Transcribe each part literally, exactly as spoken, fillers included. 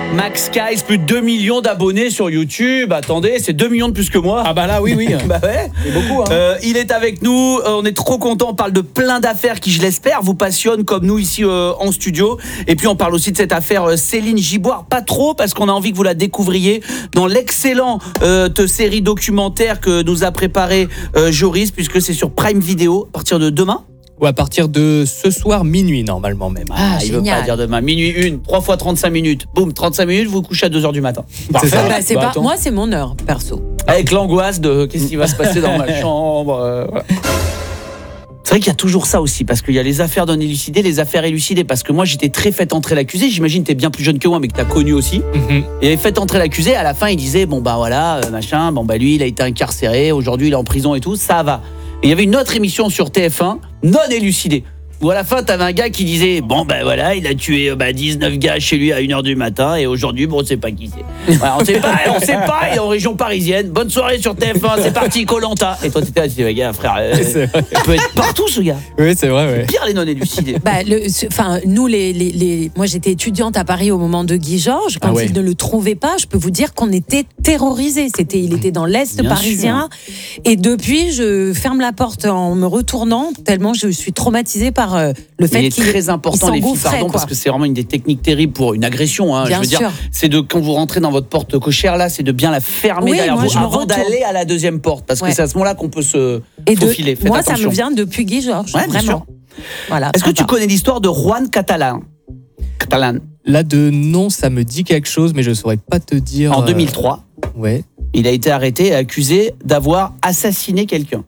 Max Skies, plus de deux millions d'abonnés sur YouTube. Attendez, c'est deux millions de plus que moi. Ah bah là, oui, oui. Bah ouais. C'est beaucoup, hein. Euh, il est avec nous, euh, on est trop contents, on parle de plein d'affaires qui, je l'espère, vous passionnent comme nous ici euh, en studio. Et puis on parle aussi de cette affaire euh, Céline Giboire, pas trop, parce qu'on a envie que vous la découvriez dans l'excellente euh, série documentaire que nous a préparé euh, Joris, puisque c'est sur Prime Video à partir de demain. Ou à partir de ce soir minuit normalement même. Ah, il veut pas dire demain. Minuit une, trois fois trente-cinq minutes. Boum, trente-cinq minutes, vous vous couchez à deux heures du matin. C'est ça. Bah, c'est Bah, pas, moi, c'est mon heure, perso. Avec l'angoisse de qu'est-ce qui va se passer dans ma chambre. euh, voilà. C'est vrai qu'il y a toujours ça aussi, parce qu'il y a les affaires non élucidées, les affaires élucidées. Parce que moi, j'étais très fait entrer l'accusé. J'imagine que t'es bien plus jeune que moi, mais que t'as connu aussi. Mm-hmm. Il avait fait entrer l'accusé. À la fin, il disait bon bah voilà, euh, machin. Bon bah lui, il a été incarcéré. Aujourd'hui, il est en prison et tout. Ça va. Et il y avait une autre émission sur T F un non élucidée. Où à la fin, t'avais un gars qui disait bon ben voilà, il a tué bah, dix-neuf gars chez lui à une heure du matin et aujourd'hui, bon, on sait pas qui c'est. Voilà, on sait pas, on sait pas, il est en région parisienne. Bonne soirée sur T F un, c'est parti, Koh-Lanta. Et toi, t'étais là, tu disais, gars, frère, euh, il peut être partout ce gars. Oui, c'est vrai, ouais. Pire les non élucidés. Bah, le, enfin, nous, les, les, les, moi, j'étais étudiante à Paris au moment de Guy Georges. Quand Ah ouais. il ne le trouvait pas, je peux vous dire qu'on était terrorisés. C'était, il était dans l'Est Bien parisien. Et depuis, je ferme la porte en me retournant, tellement je suis traumatisée par euh, le fait Il est qu'il très important il les filles, s'engouffrait, pardon, quoi. parce que c'est vraiment une des techniques terribles pour une agression. Hein, Bien je veux sûr. dire, c'est de quand vous rentrez dans votre porte cochère là, c'est de bien la fermer Oui, derrière moi, vous je me avant retourne. d'aller à la deuxième porte, parce que Ouais. c'est à ce moment-là qu'on peut se Et de- faufiler. Faites moi, ça attention. me vient depuis Guy Georges, Ouais, bien vraiment. sûr. Voilà. Est-ce que tu sympa. connais l'histoire de Juan Catalan Catalan Là de nom, ça me dit quelque chose, mais je saurais pas te dire. En euh, deux mille trois, Ouais. il a été arrêté et accusé d'avoir assassiné quelqu'un.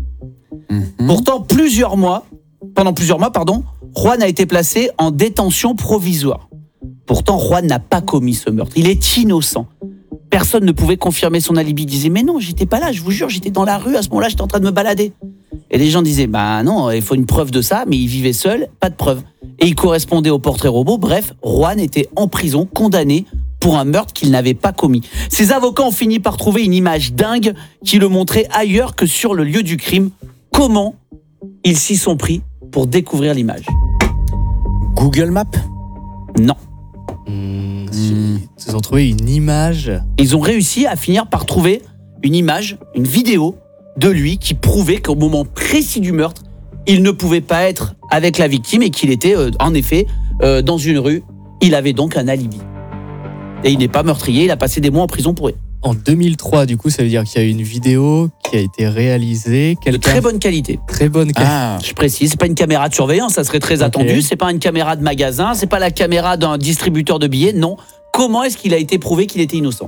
Mhm. Pourtant, plusieurs mois, pendant plusieurs mois, pardon, Juan a été placé en détention provisoire. Pourtant, Juan n'a pas commis ce meurtre. Il est innocent. Personne ne pouvait confirmer son alibi. Il disait, mais non, j'étais pas là, je vous jure, j'étais dans la rue, à ce moment-là, j'étais en train de me balader. Et les gens disaient, bah non, il faut une preuve de ça, mais il vivait seul, pas de preuve. Et il correspondait au portrait robot. Bref, Juan était en prison, condamné pour un meurtre qu'il n'avait pas commis. Ses avocats ont fini par trouver une image dingue qui le montrait ailleurs que sur le lieu du crime. Comment ils s'y sont pris pour découvrir l'image? Google Maps. Non. Mmh, Ils ont trouvé une image. Ils ont réussi à finir par trouver une image, une vidéo de lui qui prouvait qu'au moment précis du meurtre, il ne pouvait pas être avec la victime et qu'il était euh, en effet euh, dans une rue. Il avait donc un alibi. Et il n'est pas meurtrier, il a passé des mois en prison pour rien. En deux mille trois, du coup, ça veut dire qu'il y a une vidéo qui a été réalisée. De Quelqu'un- très bonne qualité. Très bonne qualité. Ah. Je précise, c'est pas une caméra de surveillance, ça serait très Ok. attendu. C'est pas une caméra de magasin, c'est pas la caméra d'un distributeur de billets. Non. Comment est-ce qu'il a été prouvé qu'il était innocent?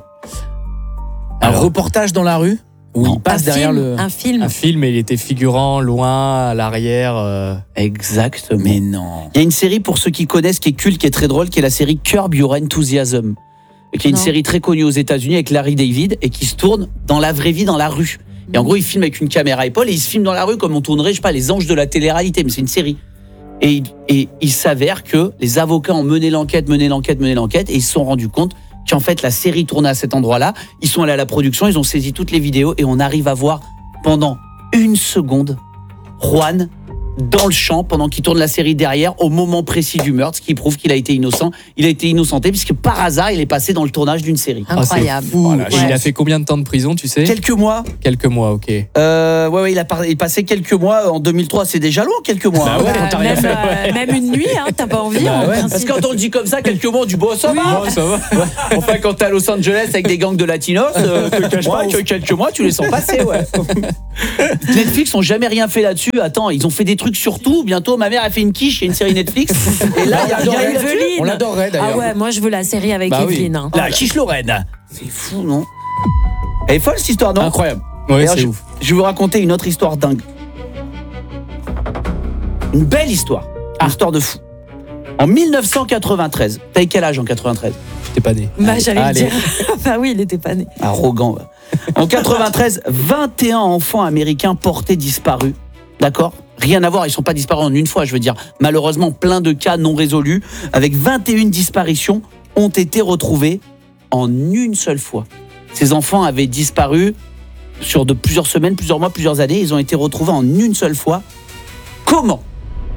Un Alors- reportage dans la rue où Non. il passe un derrière film, le. un film. Un film, et il était figurant, loin, à l'arrière. euh, Exactement. Mais non. Il y a une série, pour ceux qui connaissent, qui est culte, qui est très drôle, qui est la série Curb Your Enthusiasm, qui est une Non. série très connue aux États-Unis avec Larry David et qui se tourne dans la vraie vie, dans la rue. Et en gros, il filme avec une caméra épaule et il se filme dans la rue comme on tournerait, je sais pas, les anges de la télé-réalité, mais c'est une série. Et, il- et il s'avère que les avocats ont mené l'enquête, mené l'enquête, mené l'enquête et ils se sont rendus compte qu'en fait, la série tournait à cet endroit-là. Ils sont allés à la production, ils ont saisi toutes les vidéos et on arrive à voir pendant une seconde Juan dans le champ pendant qu'il tourne la série derrière au moment précis du meurtre, ce qui prouve qu'il a été innocent. Il a été innocenté puisque par hasard, il est passé dans le tournage d'une série. ah, c'est Incroyable. fou. Oh la Et il a vache. fait combien de temps de prison, tu sais? Quelques mois. Quelques mois, ok. Euh, ouais, ouais, il a par- il est passé quelques mois en deux mille trois. C'est déjà long, quelques mois. Bah ouais, Bah, quand t'as rien même, fait. euh, même une nuit, hein, t'as pas envie. Bah en ouais, Parce principe. que quand on le dit comme ça, quelques mois, du bon, ça va. Oh, ça va. Enfin, quand t'es à Los Angeles avec des gangs de latinos, euh, te cache pas que quelques mois, tu les sens passer, ouais. Netflix ont jamais rien fait là-dessus. Attends, ils ont fait des trucs sur tout. Bientôt, ma mère a fait une quiche, il y a une série Netflix. Et là, il y a, il y a Evelyne. Evelyne. On l'adorerait d'ailleurs. Ah ouais, moi je veux la série avec Bah oui. Evelyne. hein. La quiche Lorraine. C'est fou, non? Elle est folle, cette histoire, non? Incroyable. Ouais, D'ailleurs, c'est je, ouf. je vais vous raconter une autre histoire dingue. Une belle histoire. Une histoire de fou. En mille neuf cent quatre-vingt-treize. T'as eu quel âge en quatre-vingt-treize? J'étais pas né. Bah, j'allais le Allez. dire. Bah oui, il était pas né. Arrogant. va. En quatre-vingt-treize, vingt et un enfants américains portés disparus. D'accord? Rien à voir, ils ne sont pas disparus en une fois, je veux dire. Malheureusement, plein de cas non résolus, avec vingt et une disparitions, ont été retrouvés en une seule fois. Ces enfants avaient disparu sur de plusieurs semaines, plusieurs mois, plusieurs années. Ils ont été retrouvés en une seule fois. Comment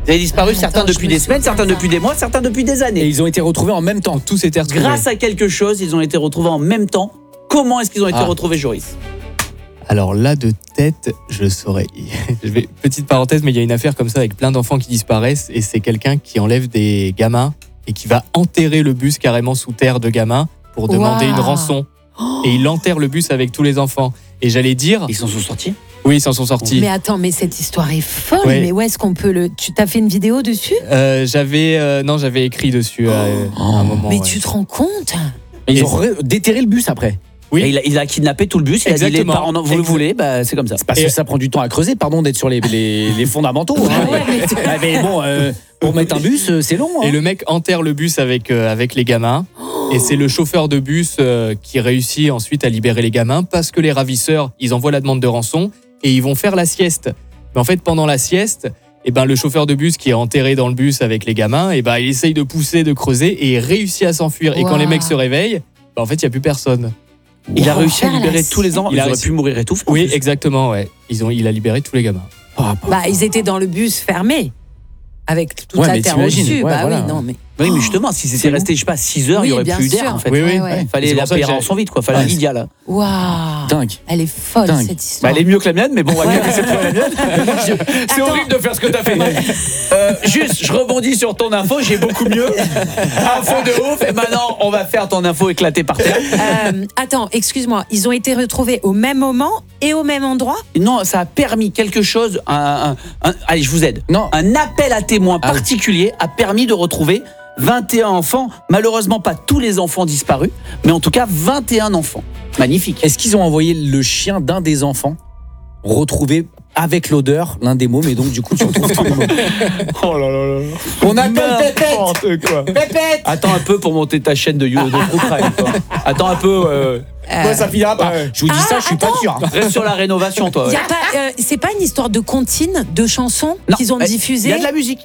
Ils avaient disparu, Ah, certains attends, je depuis me des semaines, souviens certains de ça. depuis des mois, certains depuis des Et années. ils ont été retrouvés en même temps. Tout s'était retrouvé. Grâce à quelque chose, ils ont été retrouvés en même temps. Comment est-ce qu'ils ont été Ah. retrouvés, Joris? Alors là, de tête, je saurais. Je vais... Petite parenthèse, mais il y a une affaire comme ça avec plein d'enfants qui disparaissent et c'est quelqu'un qui enlève des gamins et qui va enterrer le bus carrément sous terre de gamins pour demander Waouh. une rançon. Et il enterre le bus avec tous les enfants. Et j'allais dire, Ils s'en sont sortis. oui, ils s'en sont sortis. Mais attends, mais cette histoire est folle. Ouais. Mais où est-ce qu'on peut le. Tu t'as fait une vidéo dessus? Euh, j'avais, euh, non, j'avais écrit dessus euh, à un moment. Mais ouais. tu te rends compte? Et ils Et ont ré- déterré le bus après. Oui. Et il, a, il a kidnappé tout le bus. Il a dit les Exactement. parents, vous le Exact. voulez, bah, c'est comme ça. Parce Et- que ça prend du temps à creuser, pardon, d'être sur les, les, les fondamentaux. hein. Ouais, mais- Ah, mais bon, euh, pour mettre un bus, euh, c'est long. hein. Et le mec enterre le bus avec, euh, avec les gamins. Et c'est le chauffeur de bus euh, qui réussit ensuite à libérer les gamins parce que les ravisseurs, ils envoient la demande de rançon et ils vont faire la sieste. Mais en fait, pendant la sieste, eh ben, le chauffeur de bus qui est enterré dans le bus avec les gamins, eh ben, il essaye de pousser, de creuser et il réussit à s'enfuir. Et quand Wow. les mecs se réveillent, ben, en fait, il n'y a plus personne. Il a Wow. réussi à Faire la libérer tous les enfants. Il Ils a auraient réussi. pu mourir étouffés. en Oui, plus. exactement, ouais. Ils ont, il a libéré tous les gamins. Ah, bah, Bah, ils étaient dans le bus fermé. Avec toute Ouais, la mais terre t'imagines, au-dessus. ouais, bah voilà. oui, non, mais. Oui, mais justement, si c'était C'est resté, je sais pas, six heures, il Oui, y aurait bien plus d'air sûr. en fait. Oui, oui. Ouais, ouais. Il fallait C'est la pour ça que payer j'ai- rançon vite, quoi. Fallait Ouais. un Lydia là. Waouh! dingue. Elle est folle, Dingue. cette Bah, histoire. elle est mieux que la mienne, mais bon, on va Ouais. dire que c'est pas la mienne. C'est Attends. horrible de faire ce que t'as fait. Euh, juste, je rebondis sur ton info, j'ai beaucoup mieux. Info de ouf, et maintenant, on va faire ton info éclatée par terre. Euh, attends, excuse-moi. Ils ont été retrouvés au même moment et au même endroit? Non, ça a permis quelque chose. Un, un- un- allez, je vous aide. Non. Un appel à témoins Ah oui. particulier a permis de retrouver vingt et un enfants. Malheureusement, pas tous les enfants disparus, mais en tout cas vingt et un enfants. Magnifique. Est-ce qu'ils ont envoyé le chien d'un des enfants retrouvé avec l'odeur, l'un des mômes, et donc du coup tu retrouves tous les mômes. Oh là là là. On appelle Pépette. quoi. Pépette. Attends un peu pour monter ta chaîne de You de True Crime, toi. Attends un peu. euh, Euh, ça finira pas. Je vous dis Ah, ça, je suis pas attends. sûr. Reste sur la rénovation, toi. y a pas, euh, c'est pas une histoire de comptine, de chansons Non, qu'ils ont mais diffusées? Il y a de la musique.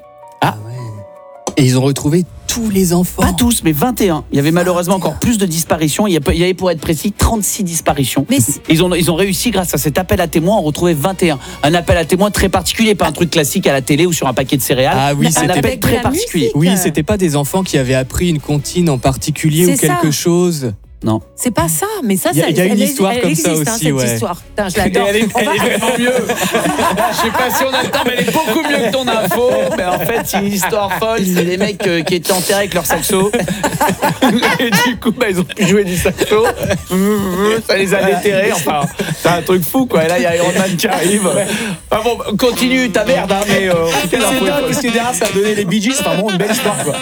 Et ils ont retrouvé tous les enfants. Pas tous, mais vingt et un. Il y avait malheureusement encore plus de disparitions. Il y a- il y avait, pour être précis, trente-six disparitions. Mais c'est- Ils ont, ils ont réussi, grâce à cet appel à témoins, à en retrouver vingt et un. Un appel à témoins très particulier, pas un truc classique à la télé ou sur un paquet de céréales. Ah oui, un c'était- appel Avec de très la particulier. musique. Oui, Euh. c'était pas des enfants qui avaient appris une comptine en particulier ou C'est ça. quelque chose. Non. C'est pas ça, mais ça, Il y a- ça il y a une elle- histoire elle comme existe, ça hein, aussi, cette ouais. histoire. Putain, je Et l'adore. elle est, On elle va- est vraiment mieux. Je sais pas si on a le temps, mais elle est beaucoup mieux que ton info. Mais en fait, c'est une histoire folle. C'est des mecs euh, qui étaient enterrés avec leur saxo. Et du coup, bah, ils ont pu jouer du saxo. Ça les a déterrés. Enfin, c'est un truc fou, quoi. Et là, il y a Iron Man qui arrive. Enfin bon, continue ta merde, hein, mais euh, en tout cas, C'est l'info est dingue folle. parce que derrière ça a donné les Bee Gees, c'est vraiment une belle histoire quoi.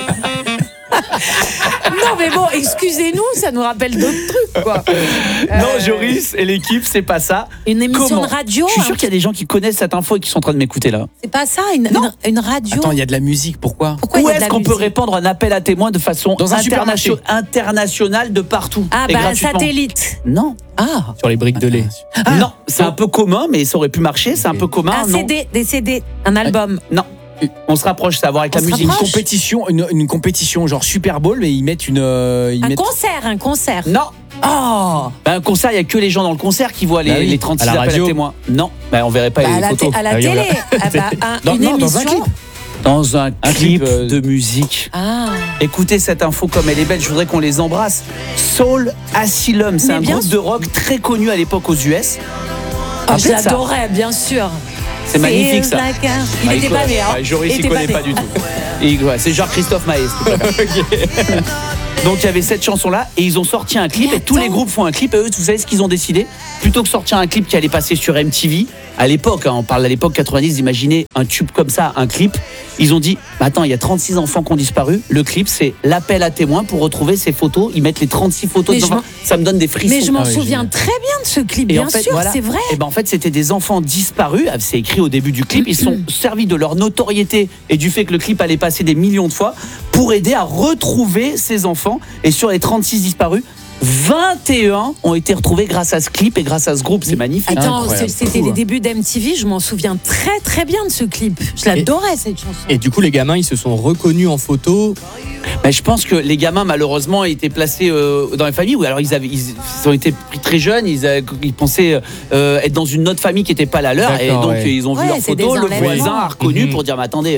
Non, mais bon, excusez-nous, ça nous rappelle d'autres trucs, quoi. Non, Euh, Joris et l'équipe, c'est pas ça. Une émission Comment de radio, Je suis sûr hein, qu'il y a des gens qui connaissent cette info et qui sont en train de m'écouter là. c'est pas ça, une, Non. une, une radio. Attends, il y a de la musique, pourquoi? Pourquoi il Où y a de est-ce la qu'on peut musique répandre un appel à témoins de façon Dans un internation- supermarché. internationale de partout Ah, et bah, gratuitement. satellite. Non, Ah, Sur les briques de lait. non, c'est un peu commun, mais ça aurait pu marcher. C'est un Ok. peu commun. un non. C D, des C D, un album. Non, on se rapproche, ça a à voir avec On la se musique. Une rapproche. compétition, une, une compétition genre Super Bowl, mais ils mettent une. euh, ils Un mettent- concert, un concert. Non, Oh, bah, un concert, il y a que les gens dans le concert qui voient les, Bah oui, les trente-six à la appels radio. à témoins. Non, bah, on verrait pas bah, à les la, photos. té- à la Ah oui, télé. voilà. Ah, bah, un- Dans- une non, dans un émission. clip. Dans un clip, clip, euh, de musique. Ah, Écoutez cette info comme elle est belle, je voudrais qu'on les embrasse. Soul Asylum, c'est Mais un bien groupe sûr. de rock très connu à l'époque aux U S. oh, je Rappelle ça. l'adorais, bien sûr. C'est magnifique ça. Feels like a- Il Ah, était connaît- pas né, hein. ah, Joris, Il il était connaît né. pas du tout. Et, ouais, c'est genre Christophe Maé. s'il te plaît. Donc il y avait cette chanson-là et ils ont sorti un clip Mais et tous les attends. groupes font un clip et eux, vous savez ce qu'ils ont décidé? Plutôt que sortir un clip qui allait passer sur M T V, à l'époque, hein, on parle à l'époque quatre-vingt-dix, imaginez un tube comme ça, un clip, ils ont dit, bah attends, il y a trente-six enfants qui ont disparu, le clip c'est l'appel à témoins pour retrouver ces photos, ils mettent les trente-six photos Mais des je enfants, ça me donne des frissons. Mais je m'en Ah oui, souviens génial. très bien de ce clip, Et bien en fait, sûr, voilà. c'est vrai. Et ben en fait, c'était des enfants disparus. C'est écrit au début du clip. Ils sont servis de leur notoriété et du fait que le clip allait passer des millions de fois pour aider à retrouver ces enfants. Et sur les trente-six disparus, vingt et un ont été retrouvés grâce à ce clip et grâce à ce groupe. C'est magnifique. Attends, Incroyable. c'est- c'était Fou, les hein. débuts d'M T V, je m'en souviens très très bien de ce clip. Je l'adorais cette chanson. Et du coup, les gamins, ils se sont reconnus en photo. Mais je pense que les gamins, malheureusement, étaient placés euh, dans les familles où alors ils, avaient, ils, ils ont été pris très jeunes. Ils, avaient- ils pensaient euh, être dans une autre famille qui n'était pas la leur. Et D'accord, donc, ouais. ils ont vu Ouais, leurs c'est photos. des Le enlèvements. voisin a reconnu Mhm. pour dire mais attendez. euh,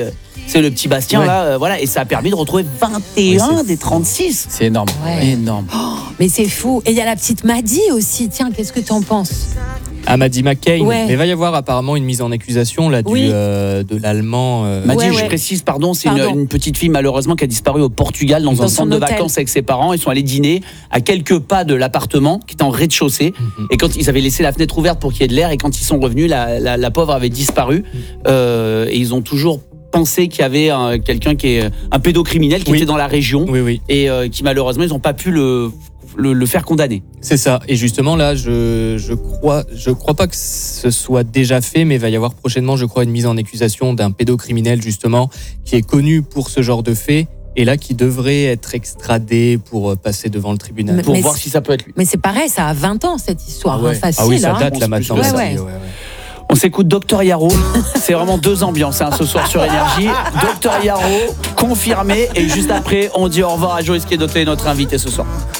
C'est le petit Bastien Ouais. là, euh, voilà, et ça a permis de retrouver vingt et un Ouais, c'est des trente-six. C'est énorme. Ouais. Énorme. Mais c'est fou. Et il y a la petite Maddy aussi. Tiens, qu'est-ce que tu en penses? À Maddie McCain. Ouais. Mais il va y avoir apparemment une mise en accusation là, du, Oui. euh, de l'allemand. euh, M'a dit, Ouais, je ouais. précise, pardon, c'est une, Pardon. une petite fille malheureusement qui a disparu au Portugal dans, Dans un son centre de hôtel. vacances avec ses parents. Ils sont allés dîner à quelques pas de l'appartement qui était en rez-de-chaussée. Mhm. Et quand ils avaient laissé la fenêtre ouverte pour qu'il y ait de l'air, et quand ils sont revenus, la, la, la pauvre avait disparu. Euh, et ils ont toujours pensé qu'il y avait un- quelqu'un qui est un pédocriminel qui Oui. était dans la région Oui, oui. et euh, qui malheureusement ils n'ont pas pu le, le, le faire condamner. C'est ça. Et justement, là, je, je crois, je crois pas que ce soit déjà fait, mais il va y avoir prochainement, je crois, une mise en accusation d'un pédocriminel, justement, qui est connu pour ce genre de fait, et là, qui devrait être extradé pour euh, passer devant le tribunal. Mais- Pour mais voir c'est- si ça peut être lui. Mais c'est pareil, ça a vingt ans cette histoire. Ah ouais. hein, facile. Ah oui, ça hein. date là On se maintenant. pousse ça, ouais, oui, ouais. ouais, ouais. On s'écoute Docteur Yaro. C'est vraiment deux ambiances hein, ce soir sur Énergie. Docteur Yaro, confirmé. Et juste après, on dit au revoir à Joyce qui est notre invité ce soir.